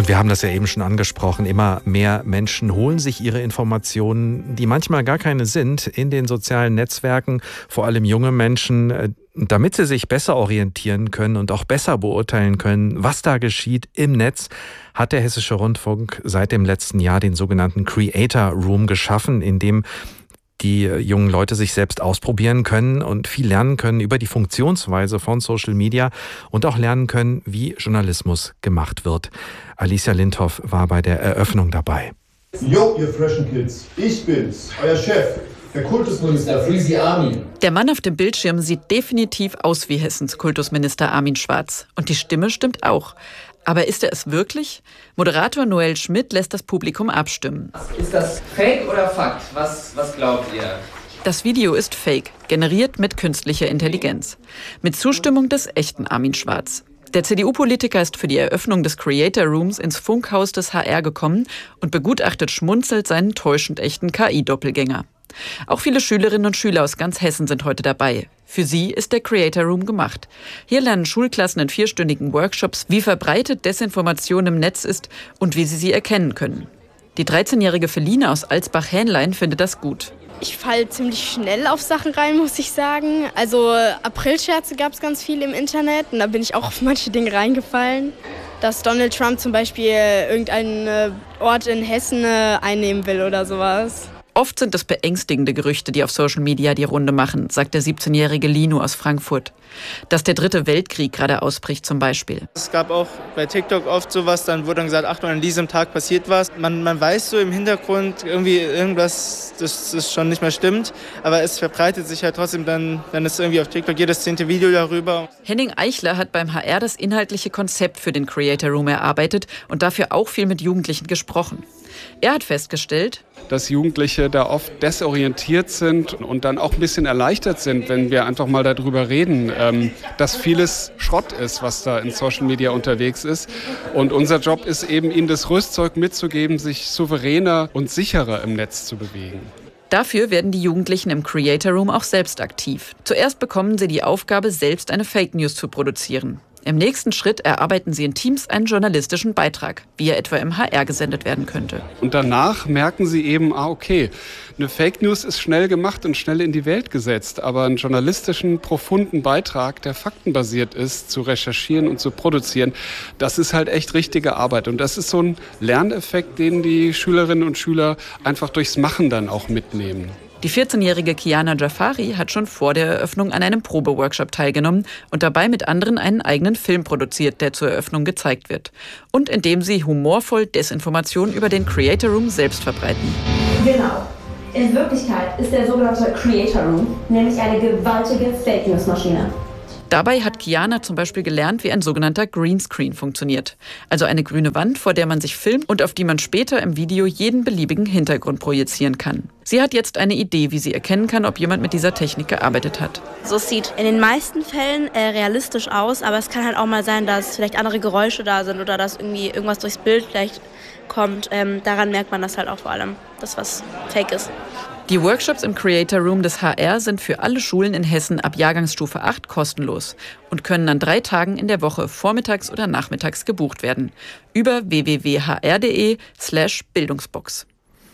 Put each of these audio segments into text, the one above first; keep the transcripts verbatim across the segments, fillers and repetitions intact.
Und wir haben das ja eben schon angesprochen, immer mehr Menschen holen sich ihre Informationen, die manchmal gar keine sind, in den sozialen Netzwerken, vor allem junge Menschen, damit sie sich besser orientieren können und auch besser beurteilen können, was da geschieht im Netz, hat der Hessische Rundfunk seit dem letzten Jahr den sogenannten Creator Room geschaffen, in dem die jungen Leute sich selbst ausprobieren können und viel lernen können über die Funktionsweise von Social Media und auch lernen können, wie Journalismus gemacht wird. Alicia Lindhoff war bei der Eröffnung dabei. Jo, ihr freshen Kids, ich bin's, euer Chef, der Kultusminister Freezy Armin. Der Mann auf dem Bildschirm sieht definitiv aus wie Hessens Kultusminister Armin Schwarz. Und die Stimme stimmt auch. Aber ist er es wirklich? Moderator Noel Schmidt lässt das Publikum abstimmen. Ist das Fake oder Fakt? Was, was glaubt ihr? Das Video ist Fake, generiert mit künstlicher Intelligenz. Mit Zustimmung des echten Armin Schwarz. Der C D U-Politiker ist für die Eröffnung des Creator Rooms ins Funkhaus des H R gekommen und begutachtet schmunzelt seinen täuschend echten K I-Doppelgänger. Auch viele Schülerinnen und Schüler aus ganz Hessen sind heute dabei. Für sie ist der Creator Room gemacht. Hier lernen Schulklassen in vierstündigen Workshops, wie verbreitet Desinformation im Netz ist und wie sie sie erkennen können. Die dreizehnjährige Feline aus Alsbach-Hähnlein findet das gut. Ich falle ziemlich schnell auf Sachen rein, muss ich sagen. Also Aprilscherze gab es ganz viel im Internet und da bin ich auch auf manche Dinge reingefallen. Dass Donald Trump zum Beispiel irgendeinen Ort in Hessen einnehmen will oder sowas. Oft sind es beängstigende Gerüchte, die auf Social Media die Runde machen, sagt der siebzehnjährige Lino aus Frankfurt. Dass der dritte Weltkrieg gerade ausbricht zum Beispiel. Es gab auch bei TikTok oft sowas, dann wurde dann gesagt, Achtung, an diesem Tag passiert was. Man, man weiß so im Hintergrund irgendwie irgendwas, das, das schon nicht mehr stimmt, aber es verbreitet sich halt trotzdem dann, dann ist irgendwie auf TikTok jedes zehnte Video darüber. Henning Eichler hat beim H R das inhaltliche Konzept für den Creator Room erarbeitet und dafür auch viel mit Jugendlichen gesprochen. Er hat festgestellt, dass Jugendliche da oft desorientiert sind und dann auch ein bisschen erleichtert sind, wenn wir einfach mal darüber reden, ähm, dass vieles Schrott ist, was da in Social Media unterwegs ist. Und unser Job ist eben, ihnen das Rüstzeug mitzugeben, sich souveräner und sicherer im Netz zu bewegen. Dafür werden die Jugendlichen im Creator Room auch selbst aktiv. Zuerst bekommen sie die Aufgabe, selbst eine Fake News zu produzieren. Im nächsten Schritt erarbeiten sie in Teams einen journalistischen Beitrag, wie er etwa im H R gesendet werden könnte. Und danach merken sie eben, ah okay, eine Fake News ist schnell gemacht und schnell in die Welt gesetzt, aber einen journalistischen, profunden Beitrag, der faktenbasiert ist, zu recherchieren und zu produzieren, das ist halt echt richtige Arbeit. Und das ist so ein Lerneffekt, den die Schülerinnen und Schüler einfach durchs Machen dann auch mitnehmen. Die vierzehnjährige Kiana Jafari hat schon vor der Eröffnung an einem Probeworkshop teilgenommen und dabei mit anderen einen eigenen Film produziert, der zur Eröffnung gezeigt wird. Und in dem sie humorvoll Desinformation über den Creator Room selbst verbreiten. Genau. In Wirklichkeit ist der sogenannte Creator Room nämlich eine gewaltige Fake-News-Maschine. Dabei hat Kiana zum Beispiel gelernt, wie ein sogenannter Greenscreen funktioniert. Also eine grüne Wand, vor der man sich filmt und auf die man später im Video jeden beliebigen Hintergrund projizieren kann. Sie hat jetzt eine Idee, wie sie erkennen kann, ob jemand mit dieser Technik gearbeitet hat. So sieht in den meisten Fällen äh, realistisch aus, aber es kann halt auch mal sein, dass vielleicht andere Geräusche da sind oder dass irgendwie irgendwas durchs Bild vielleicht kommt. Ähm, daran merkt man das halt auch vor allem, dass was fake ist. Die Workshops im Creator Room des H R sind für alle Schulen in Hessen ab Jahrgangsstufe acht kostenlos und können an drei Tagen in der Woche vormittags oder nachmittags gebucht werden. Über w w w punkt h r punkt d e slash bildungsbox.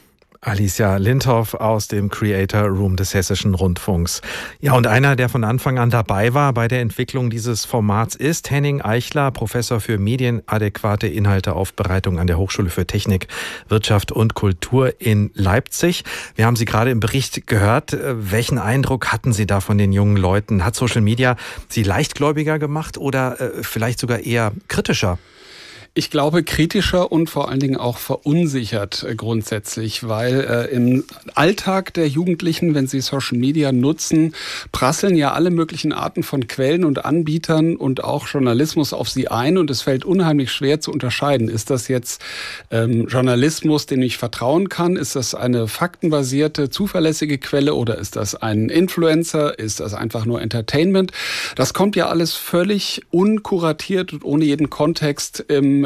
Alicia Lindhoff aus dem Creator Room des Hessischen Rundfunks. Ja, und einer, der von Anfang an dabei war bei der Entwicklung dieses Formats, ist Henning Eichler, Professor für medienadäquate Inhalteaufbereitung an der Hochschule für Technik, Wirtschaft und Kultur in Leipzig. Wir haben Sie gerade im Bericht gehört. Welchen Eindruck hatten Sie da von den jungen Leuten? Hat Social Media Sie leichtgläubiger gemacht oder äh, vielleicht sogar eher kritischer? Ich glaube, kritischer und vor allen Dingen auch verunsichert äh, grundsätzlich, weil äh, im Alltag der Jugendlichen, wenn sie Social Media nutzen, prasseln ja alle möglichen Arten von Quellen und Anbietern und auch Journalismus auf sie ein und es fällt unheimlich schwer zu unterscheiden. Ist das jetzt ähm, Journalismus, den ich vertrauen kann? Ist das eine faktenbasierte, zuverlässige Quelle oder ist das ein Influencer? Ist das einfach nur Entertainment? Das kommt ja alles völlig unkuratiert und ohne jeden Kontext im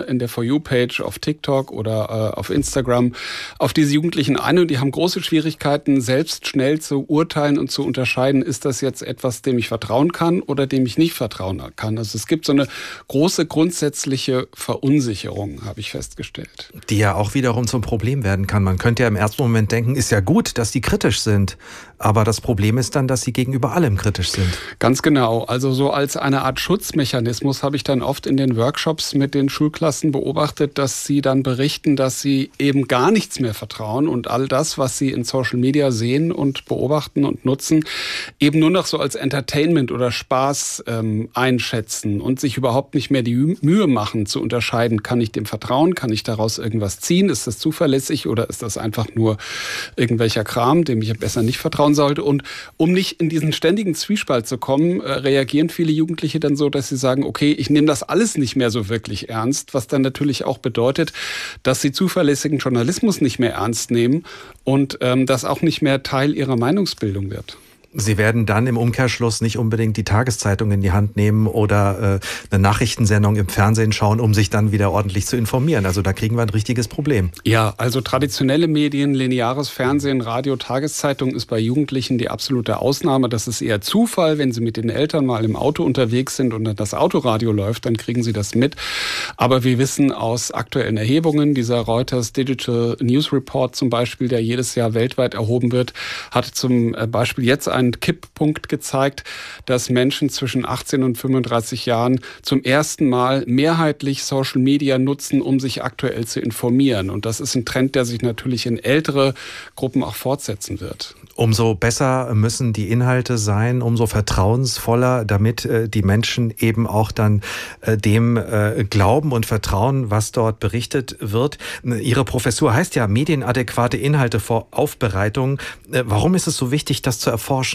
in der For You-Page auf TikTok oder äh, auf Instagram auf diese Jugendlichen ein und die haben große Schwierigkeiten, selbst schnell zu urteilen und zu unterscheiden, ist das jetzt etwas, dem ich vertrauen kann oder dem ich nicht vertrauen kann. Also es gibt so eine große grundsätzliche Verunsicherung, habe ich festgestellt. Die ja auch wiederum zum Problem werden kann. Man könnte ja im ersten Moment denken, ist ja gut, dass die kritisch sind. Aber das Problem ist dann, dass sie gegenüber allem kritisch sind. Ganz genau. Also so als eine Art Schutzmechanismus habe ich dann oft in den Workshops mit den Schulklassen beobachtet, dass sie dann berichten, dass sie eben gar nichts mehr vertrauen und all das, was sie in Social Media sehen und beobachten und nutzen, eben nur noch so als Entertainment oder Spaß ähm, einschätzen und sich überhaupt nicht mehr die Mühe machen zu unterscheiden, kann ich dem vertrauen, kann ich daraus irgendwas ziehen, ist das zuverlässig oder ist das einfach nur irgendwelcher Kram, dem ich besser nicht vertrauen sollte. Und um nicht in diesen ständigen Zwiespalt zu kommen, äh, reagieren viele Jugendliche dann so, dass sie sagen, okay, ich nehme das alles nicht mehr so wirklich ernst, was dann natürlich auch bedeutet, dass sie zuverlässigen Journalismus nicht mehr ernst nehmen und ähm, das auch nicht mehr Teil ihrer Meinungsbildung wird. Sie werden dann im Umkehrschluss nicht unbedingt die Tageszeitung in die Hand nehmen oder äh, eine Nachrichtensendung im Fernsehen schauen, um sich dann wieder ordentlich zu informieren. Also da kriegen wir ein richtiges Problem. Ja, also traditionelle Medien, lineares Fernsehen, Radio, Tageszeitung ist bei Jugendlichen die absolute Ausnahme. Das ist eher Zufall, wenn sie mit den Eltern mal im Auto unterwegs sind und dann das Autoradio läuft, dann kriegen sie das mit. Aber wir wissen aus aktuellen Erhebungen, dieser Reuters Digital News Report zum Beispiel, der jedes Jahr weltweit erhoben wird, hat zum Beispiel jetzt ein einen Kipppunkt gezeigt, dass Menschen zwischen achtzehn und fünfunddreißig Jahren zum ersten Mal mehrheitlich Social Media nutzen, um sich aktuell zu informieren. Und das ist ein Trend, der sich natürlich in ältere Gruppen auch fortsetzen wird. Umso besser müssen die Inhalte sein, umso vertrauensvoller, damit äh, die Menschen eben auch dann äh, dem äh, glauben und vertrauen, was dort berichtet wird. Ihre Professur heißt ja medienadäquate Inhalte vor Aufbereitung. Äh, warum ist es so wichtig, das zu erforschen?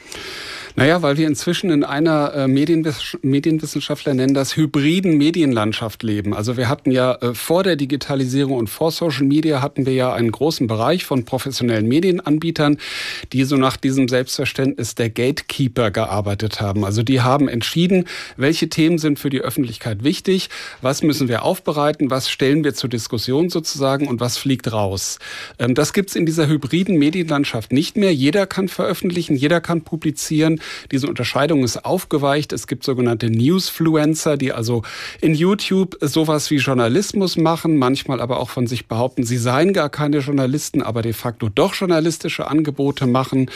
Naja, weil wir inzwischen in einer äh, Medienwiss- Medienwissenschaftler nennen das hybriden Medienlandschaft leben. Also wir hatten ja äh, vor der Digitalisierung und vor Social Media hatten wir ja einen großen Bereich von professionellen Medienanbietern, die so nach diesem Selbstverständnis der Gatekeeper gearbeitet haben. Also die haben entschieden, welche Themen sind für die Öffentlichkeit wichtig, was müssen wir aufbereiten, was stellen wir zur Diskussion sozusagen und was fliegt raus. Ähm, das gibt's in dieser hybriden Medienlandschaft nicht mehr. Jeder kann veröffentlichen, jeder kann publizieren. Diese Unterscheidung ist aufgeweicht. Es gibt sogenannte Newsfluencer, die also in YouTube sowas wie Journalismus machen, manchmal aber auch von sich behaupten, sie seien gar keine Journalisten, aber de facto doch journalistische Angebote machen.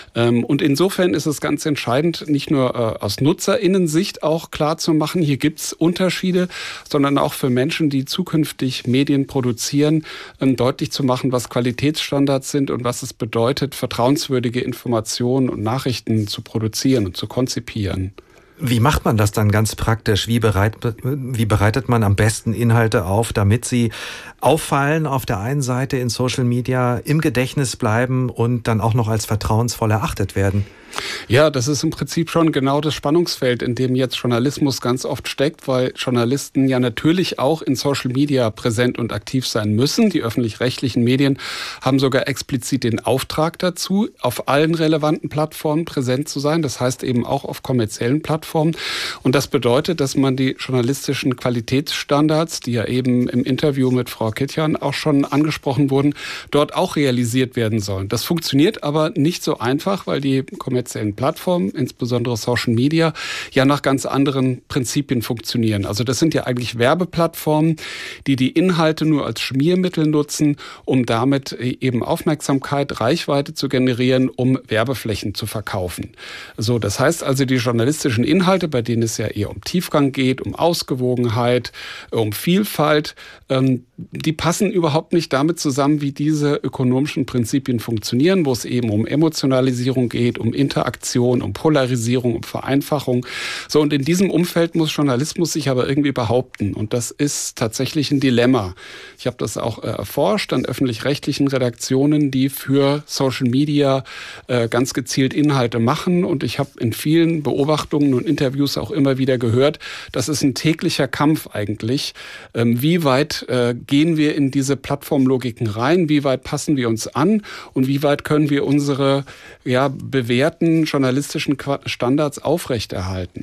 Und insofern ist es ganz entscheidend, nicht nur aus NutzerInnen-Sicht auch klar zu machen, hier gibt es Unterschiede, sondern auch für Menschen, die zukünftig Medien produzieren, deutlich zu machen, was Qualitätsstandards sind und was es bedeutet, vertrauenswürdige Informationen und Nachrichten zu produzieren und zu konzipieren. Wie macht man das dann ganz praktisch? Wie, bereit, wie bereitet man am besten Inhalte auf, damit sie auffallen auf der einen Seite in Social Media, im Gedächtnis bleiben und dann auch noch als vertrauensvoll erachtet werden? Ja, das ist im Prinzip schon genau das Spannungsfeld, in dem jetzt Journalismus ganz oft steckt, weil Journalisten ja natürlich auch in Social Media präsent und aktiv sein müssen. Die öffentlich-rechtlichen Medien haben sogar explizit den Auftrag dazu, auf allen relevanten Plattformen präsent zu sein. Das heißt eben auch auf kommerziellen Plattformen. Und das bedeutet, dass man die journalistischen Qualitätsstandards, die ja eben im Interview mit Frau Kitjan auch schon angesprochen wurden, dort auch realisiert werden sollen. Das funktioniert aber nicht so einfach, weil die kommerziellen Plattformen, insbesondere Social Media, ja nach ganz anderen Prinzipien funktionieren. Also das sind ja eigentlich Werbeplattformen, die die Inhalte nur als Schmiermittel nutzen, um damit eben Aufmerksamkeit, Reichweite zu generieren, um Werbeflächen zu verkaufen. So, das heißt also, die journalistischen Inhalte, bei denen es ja eher um Tiefgang geht, um Ausgewogenheit, um Vielfalt, ähm, die passen überhaupt nicht damit zusammen, wie diese ökonomischen Prinzipien funktionieren, wo es eben um Emotionalisierung geht, um Interaktion, um Polarisierung, um Vereinfachung. So, und in diesem Umfeld muss Journalismus sich aber irgendwie behaupten. Und das ist tatsächlich ein Dilemma. Ich habe das auch äh, erforscht an öffentlich-rechtlichen Redaktionen, die für Social Media äh, ganz gezielt Inhalte machen. Und ich habe in vielen Beobachtungen und Interviews auch immer wieder gehört, das ist ein täglicher Kampf eigentlich. Ähm, wie weit äh, gehen wir in diese Plattformlogiken rein? Wie weit passen wir uns an? Und wie weit können wir unsere ja, bewährten journalistischen Standards aufrechterhalten?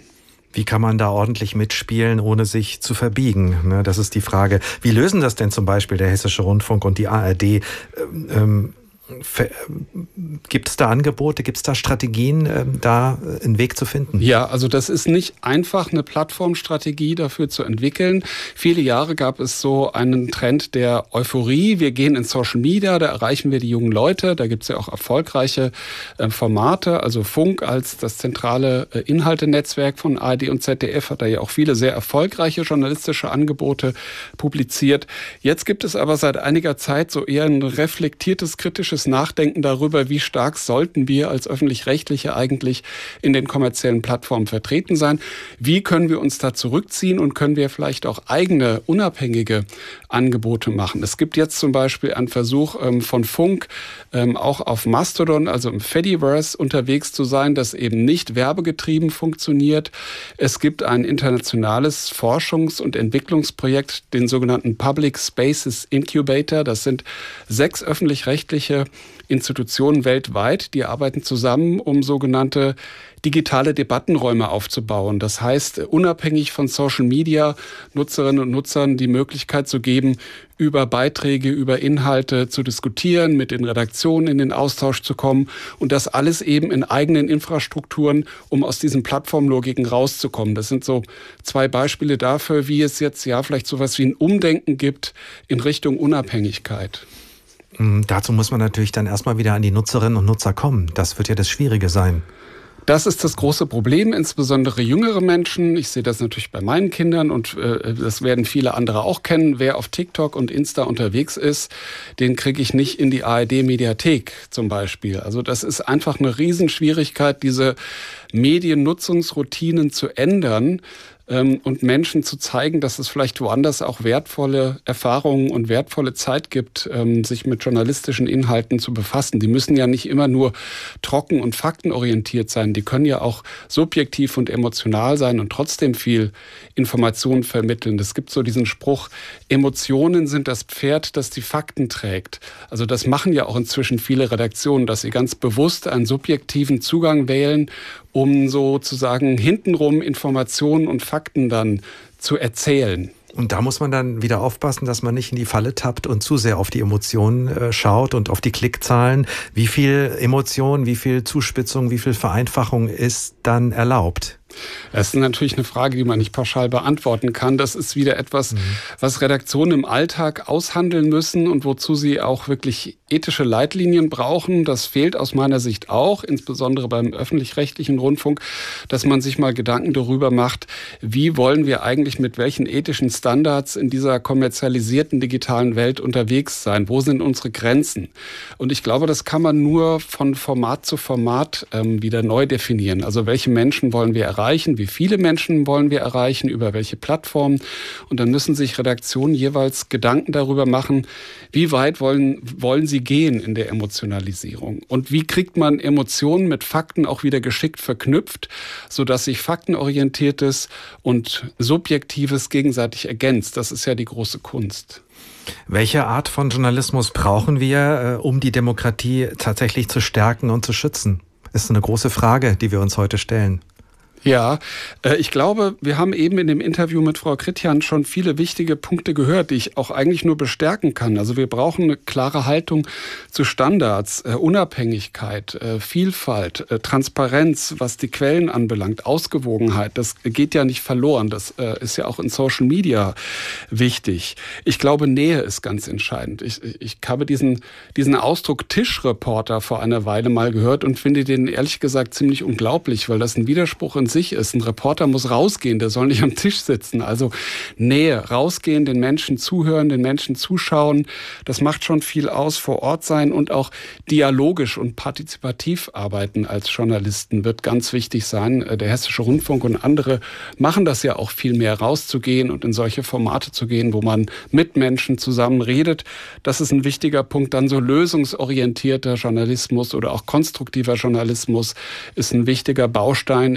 Wie kann man da ordentlich mitspielen, ohne sich zu verbiegen? Das ist die Frage. Wie lösen das denn zum Beispiel der Hessische Rundfunk und die A R D? Ähm, Gibt es da Angebote, gibt es da Strategien, da einen Weg zu finden? Ja, also das ist nicht einfach, eine Plattformstrategie dafür zu entwickeln. Viele Jahre gab es so einen Trend der Euphorie. Wir gehen in Social Media, da erreichen wir die jungen Leute. Da gibt es ja auch erfolgreiche Formate. Also Funk als das zentrale Inhaltenetzwerk von A R D und Z D F hat da ja auch viele sehr erfolgreiche journalistische Angebote publiziert. Jetzt gibt es aber seit einiger Zeit so eher ein reflektiertes, kritisches Nachdenken darüber, wie stark sollten wir als Öffentlich-Rechtliche eigentlich in den kommerziellen Plattformen vertreten sein. Wie können wir uns da zurückziehen und können wir vielleicht auch eigene, unabhängige Angebote machen. Es gibt jetzt zum Beispiel einen Versuch ähm, von Funk, ähm, auch auf Mastodon, also im Fediverse unterwegs zu sein, das eben nicht werbegetrieben funktioniert. Es gibt ein internationales Forschungs- und Entwicklungsprojekt, den sogenannten Public Spaces Incubator. Das sind sechs öffentlich-rechtliche Institutionen weltweit, die arbeiten zusammen, um sogenannte digitale Debattenräume aufzubauen. Das heißt, unabhängig von Social Media Nutzerinnen und Nutzern die Möglichkeit zu geben, über Beiträge, über Inhalte zu diskutieren, mit den Redaktionen in den Austausch zu kommen und das alles eben in eigenen Infrastrukturen, um aus diesen Plattformlogiken rauszukommen. Das sind so zwei Beispiele dafür, wie es jetzt ja vielleicht sowas wie ein Umdenken gibt in Richtung Unabhängigkeit. Dazu muss man natürlich dann erstmal wieder an die Nutzerinnen und Nutzer kommen. Das wird ja das Schwierige sein. Das ist das große Problem, insbesondere jüngere Menschen. Ich sehe das natürlich bei meinen Kindern und äh, das werden viele andere auch kennen. Wer auf TikTok und Insta unterwegs ist, den kriege ich nicht in die A R D-Mediathek zum Beispiel. Also das ist einfach eine Riesenschwierigkeit, diese Mediennutzungsroutinen zu ändern und Menschen zu zeigen, dass es vielleicht woanders auch wertvolle Erfahrungen und wertvolle Zeit gibt, sich mit journalistischen Inhalten zu befassen. Die müssen ja nicht immer nur trocken und faktenorientiert sein. Die können ja auch subjektiv und emotional sein und trotzdem viel Informationen vermitteln. Es gibt so diesen Spruch, Emotionen sind das Pferd, das die Fakten trägt. Also das machen ja auch inzwischen viele Redaktionen, dass sie ganz bewusst einen subjektiven Zugang wählen, um sozusagen hintenrum Informationen und Fakten dann zu erzählen. Und da muss man dann wieder aufpassen, dass man nicht in die Falle tappt und zu sehr auf die Emotionen äh, schaut und auf die Klickzahlen. Wie viel Emotion, wie viel Zuspitzung, wie viel Vereinfachung ist dann erlaubt? Das ist natürlich eine Frage, die man nicht pauschal beantworten kann. Das ist wieder etwas, mhm. was Redaktionen im Alltag aushandeln müssen und wozu sie auch wirklich ethische Leitlinien brauchen. Das fehlt aus meiner Sicht auch, insbesondere beim öffentlich-rechtlichen Rundfunk, dass man sich mal Gedanken darüber macht, wie wollen wir eigentlich mit welchen ethischen Standards in dieser kommerzialisierten digitalen Welt unterwegs sein? Wo sind unsere Grenzen? Und ich glaube, das kann man nur von Format zu Format ähm, wieder neu definieren. Also welche Menschen wollen wir erreichen? Erreichen, wie viele Menschen wollen wir erreichen, über welche Plattformen. Und dann müssen sich Redaktionen jeweils Gedanken darüber machen, wie weit wollen, wollen sie gehen in der Emotionalisierung. Und wie kriegt man Emotionen mit Fakten auch wieder geschickt verknüpft, sodass sich faktenorientiertes und subjektives gegenseitig ergänzt. Das ist ja die große Kunst. Welche Art von Journalismus brauchen wir, um die Demokratie tatsächlich zu stärken und zu schützen? Das ist eine große Frage, die wir uns heute stellen. Ja, ich glaube, wir haben eben in dem Interview mit Frau Kritjan schon viele wichtige Punkte gehört, die ich auch eigentlich nur bestärken kann. Also wir brauchen eine klare Haltung zu Standards, Unabhängigkeit, Vielfalt, Transparenz, was die Quellen anbelangt, Ausgewogenheit. Das geht ja nicht verloren. Das ist ja auch in Social Media wichtig. Ich glaube, Nähe ist ganz entscheidend. Ich, ich habe diesen, diesen Ausdruck Tischreporter vor einer Weile mal gehört und finde den ehrlich gesagt ziemlich unglaublich, weil das ein Widerspruch in sich ist. Ein Reporter muss rausgehen, der soll nicht am Tisch sitzen. Also Nähe, rausgehen, den Menschen zuhören, den Menschen zuschauen. Das macht schon viel aus, vor Ort sein und auch dialogisch und partizipativ arbeiten als Journalisten wird ganz wichtig sein. Der Hessische Rundfunk und andere machen das ja auch viel mehr, rauszugehen und in solche Formate zu gehen, wo man mit Menschen zusammen redet. Das ist ein wichtiger Punkt. Dann so lösungsorientierter Journalismus oder auch konstruktiver Journalismus ist ein wichtiger Baustein in diesem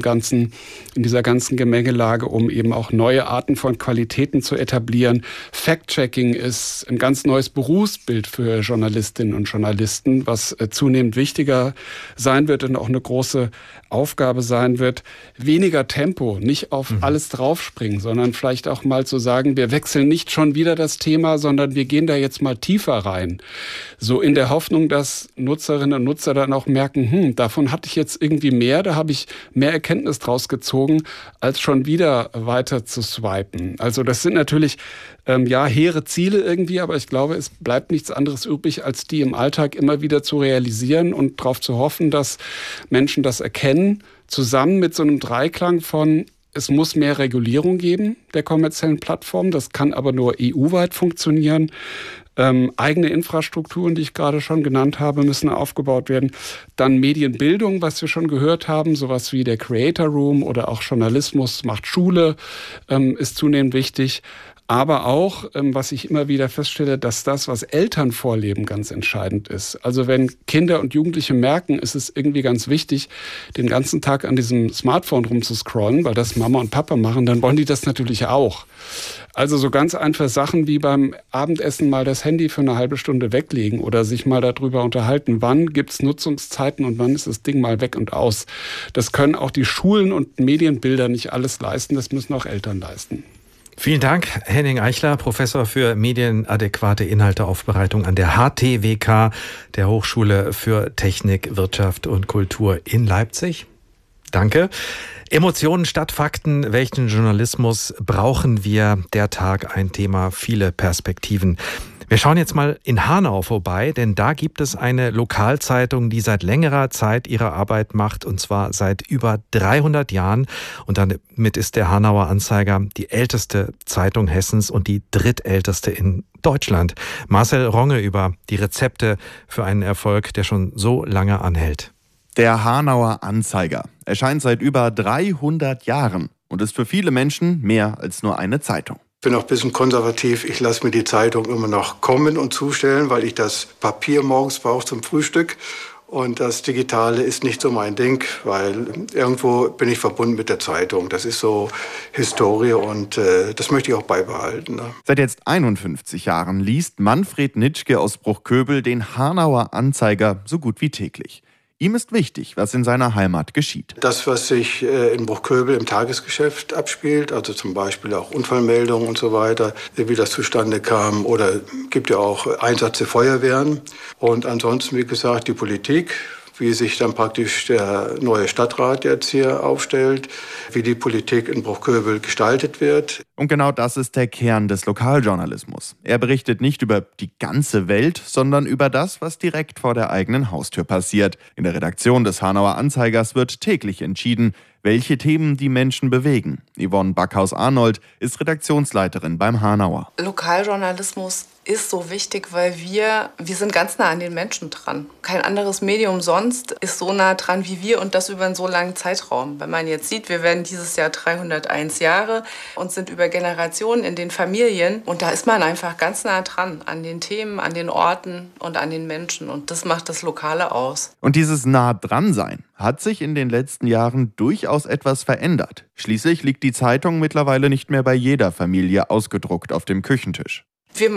ganzen, in dieser ganzen Gemengelage, um eben auch neue Arten von Qualitäten zu etablieren. Fact-Checking ist ein ganz neues Berufsbild für Journalistinnen und Journalisten, was zunehmend wichtiger sein wird und auch eine große Aufgabe sein wird. Weniger Tempo, nicht auf mhm. alles draufspringen, sondern vielleicht auch mal zu sagen, wir wechseln nicht schon wieder das Thema, sondern wir gehen da jetzt mal tiefer rein. So in der Hoffnung, dass Nutzerinnen und Nutzer dann auch merken, hm, davon hatte ich jetzt irgendwie mehr, da habe ich mehr Erkenntnis draus gezogen, als schon wieder weiter zu swipen. Also das sind natürlich ähm, ja hehre Ziele irgendwie, aber ich glaube, es bleibt nichts anderes übrig, als die im Alltag immer wieder zu realisieren und darauf zu hoffen, dass Menschen das erkennen, zusammen mit so einem Dreiklang von es muss mehr Regulierung geben der kommerziellen Plattformen. Das kann aber nur E U-weit funktionieren. Ähm, eigene Infrastrukturen, die ich gerade schon genannt habe, müssen aufgebaut werden. Dann Medienbildung, was wir schon gehört haben, sowas wie der Creator Room oder auch Journalismus macht Schule, ähm, ist zunehmend wichtig. Aber auch, was ich immer wieder feststelle, dass das, was Eltern vorleben, ganz entscheidend ist. Also wenn Kinder und Jugendliche merken, ist es irgendwie ganz wichtig, den ganzen Tag an diesem Smartphone rumzuscrollen, weil das Mama und Papa machen, dann wollen die das natürlich auch. Also so ganz einfache Sachen wie beim Abendessen mal das Handy für eine halbe Stunde weglegen oder sich mal darüber unterhalten, wann gibt's Nutzungszeiten und wann ist das Ding mal weg und aus. Das können auch die Schulen und Medienbilder nicht alles leisten, das müssen auch Eltern leisten. Vielen Dank, Henning Eichler, Professor für medienadäquate Inhalteaufbereitung an der H T W K, der Hochschule für Technik, Wirtschaft und Kultur in Leipzig. Danke. Emotionen statt Fakten. Welchen Journalismus brauchen wir? Der Tag, ein Thema, viele Perspektiven. Wir schauen jetzt mal in Hanau vorbei, denn da gibt es eine Lokalzeitung, die seit längerer Zeit ihre Arbeit macht, und zwar seit über dreihundert Jahren. Und damit ist der Hanauer Anzeiger die älteste Zeitung Hessens und die drittälteste in Deutschland. Marcel Ronge über die Rezepte für einen Erfolg, der schon so lange anhält. Der Hanauer Anzeiger erscheint seit über dreihundert Jahren und ist für viele Menschen mehr als nur eine Zeitung. Ich bin auch ein bisschen konservativ. Ich lasse mir die Zeitung immer noch kommen und zustellen, weil ich das Papier morgens brauche zum Frühstück. Und das Digitale ist nicht so mein Ding, weil irgendwo bin ich verbunden mit der Zeitung. Das ist so Historie und äh, das möchte ich auch beibehalten. Ne? Seit jetzt einundfünfzig Jahren liest Manfred Nitschke aus Bruchköbel den Hanauer Anzeiger so gut wie täglich. Ihm ist wichtig, was in seiner Heimat geschieht. Das, was sich in Bruchköbel im Tagesgeschäft abspielt, also zum Beispiel auch Unfallmeldungen und so weiter, wie das zustande kam, oder gibt ja auch Einsatz der Feuerwehren. Und ansonsten, wie gesagt, die Politik, wie sich dann praktisch der neue Stadtrat jetzt hier aufstellt, wie die Politik in Bruchköbel gestaltet wird. Und genau das ist der Kern des Lokaljournalismus. Er berichtet nicht über die ganze Welt, sondern über das, was direkt vor der eigenen Haustür passiert. In der Redaktion des Hanauer Anzeigers wird täglich entschieden, welche Themen die Menschen bewegen. Yvonne Backhaus-Arnold ist Redaktionsleiterin beim Hanauer. Lokaljournalismus ist so wichtig, weil wir, wir sind ganz nah an den Menschen dran. Kein anderes Medium sonst ist so nah dran wie wir und das über einen so langen Zeitraum. Wenn man jetzt sieht, wir werden dieses Jahr dreihunderteins Jahre und sind über Generationen in den Familien und da ist man einfach ganz nah dran an den Themen, an den Orten und an den Menschen und das macht das Lokale aus. Und dieses nah dran sein hat sich in den letzten Jahren durchaus etwas verändert. Schließlich liegt die Zeitung mittlerweile nicht mehr bei jeder Familie ausgedruckt auf dem Küchentisch.